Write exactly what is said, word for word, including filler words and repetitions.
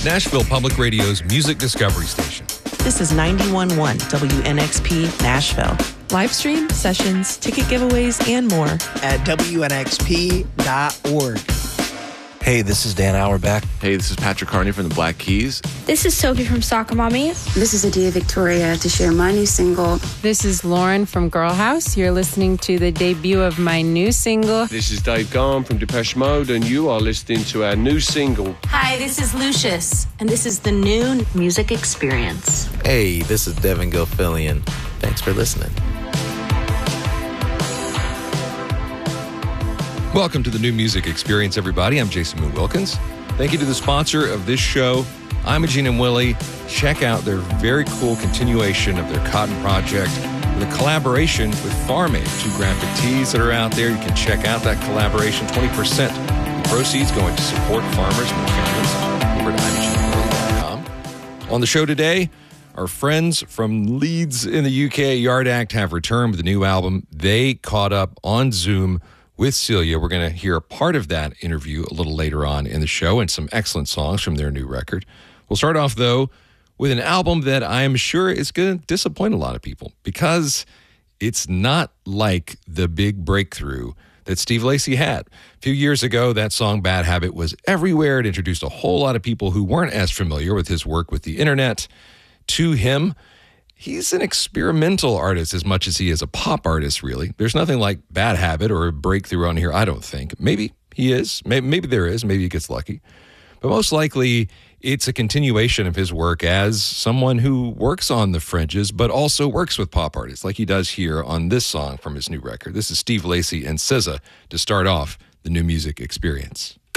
Nashville Public Radio's music discovery station. This is ninety-one point one W N X P Nashville. Live stream, sessions, ticket giveaways, and more at W N X P dot org. Hey, this is Dan Auerbach. Hey, this is Patrick Carney from the Black Keys. This is Sophie from Soccer Mommy. This is Adia Victoria to share my new single. This is Lauren from Girl House. You're listening to the debut of my new single. This is Dave Gahan from Depeche Mode, and you are listening to our new single. Hi, this is Lucius, and this is the new music experience. Hey, this is Devin Gilfillian. Thanks for listening. Welcome to the New Music Experience, everybody. I'm Jason Moon Wilkins. Thank you to the sponsor of this show, Imogene and Willie. Check out their very cool continuation of their cotton project with a collaboration with Farm Aid, two graphic tees that are out there. You can check out that collaboration. twenty percent of the proceeds going to support farmers and families over at imogene and willie dot com. On the show today, our friends from Leeds in the U K, Yard Act, have returned with a new album. They caught up on Zoom with Celia. We're going to hear a part of that interview a little later on in the show and some excellent songs from their new record. We'll start off, though, with an album that I'm sure is going to disappoint a lot of people because it's not like the big breakthrough that Steve Lacy had. A few years ago, that song Bad Habit was everywhere. It introduced a whole lot of people who weren't as familiar with his work with the internet to him. He's an experimental artist as much as he is a pop artist, really. There's nothing like Bad Habit or a breakthrough on here, I don't think. Maybe he is. Maybe, maybe there is. Maybe he gets lucky. But most likely, it's a continuation of his work as someone who works on the fringes, but also works with pop artists, like he does here on this song from his new record. This is Steve Lacy and S Z A to start off the New Music Experience.